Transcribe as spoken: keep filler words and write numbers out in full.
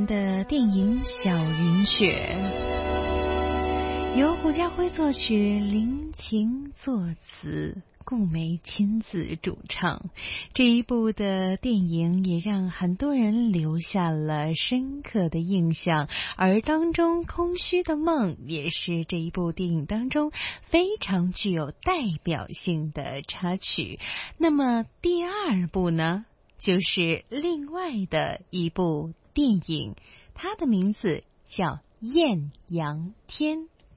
的电影《小云雪》，由顾嘉辉作曲，林晴作词，顾梅亲自主唱。这一部的电影也让很多人留下了深刻的印象，而当中空虚的梦也是这一部电影当中非常具有代表性的插曲。那么第二部呢，就是另外的一部电影，它的名字叫《艳阳天》。